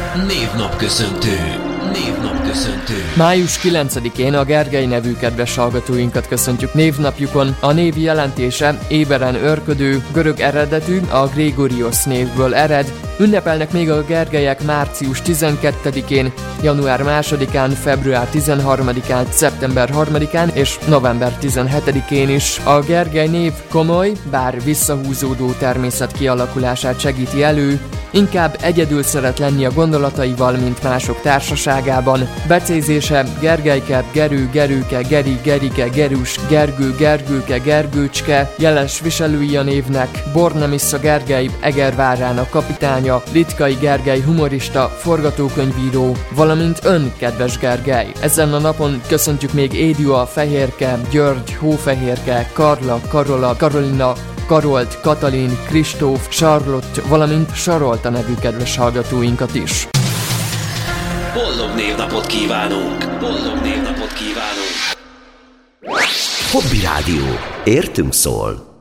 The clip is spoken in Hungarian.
Névnapköszöntő. Május 9-én a Gergely nevű kedves hallgatóinkat köszöntjük névnapjukon. A név jelentése éberen őrködő, görög eredetű, a Gregorios névből ered. Ünnepelnek még a Gergelyek március 12-én, január 2-án, február 13-án, szeptember 3-án és november 17-én is. A Gergely név komoly, bár visszahúzódó természet kialakulását segíti elő, inkább egyedül szeret lenni a gondolataival, mint mások társaságában. Becézése Gergelyke, Gerő, Gerőke, Geri, Gerike, Gerus, Gergő, Gergőke, Gergőcske, jeles viselői a névnek, Bornemisza Gergely, Egervárának kapitánya, Litkai Gergely humorista, forgatókönyvíró, valamint ön, kedves Gergely. Ezen a napon köszöntjük még Édua, Fehérke, György, Hófehérke, Karla, Karola, Karolina, Karolt, Katalin, Kristóf, Charlotte, valamint Sarolta nevű kedves hallgatóinkat is. Boldog névnapot kívánunk! Hobby Rádió. Értünk szól.